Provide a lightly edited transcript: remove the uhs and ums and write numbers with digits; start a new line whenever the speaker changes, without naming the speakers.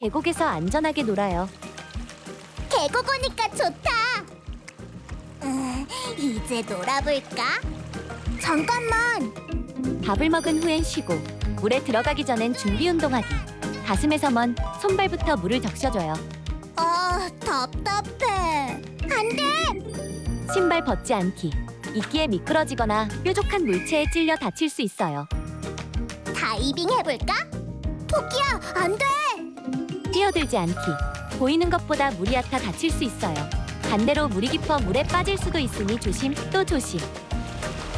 계곡에서 안전하게 놀아요.
계곡 오니까 좋다. 이제 놀아볼까? 잠깐만.
밥을 먹은 후엔 쉬고, 물에 들어가기 전엔 준비 운동하기. 가슴에서 먼 손발부터 물을 적셔줘요.
답답해. 안 돼!
신발 벗지 않기. 이끼에 미끄러지거나 뾰족한 물체에 찔려 다칠 수 있어요.
다이빙 해볼까? 토끼야, 안 돼!
뛰어들지 않기. 보이는 것보다 물이 얕아 다칠 수 있어요. 반대로 물이 깊어 물에 빠질 수도 있으니 조심 또 조심.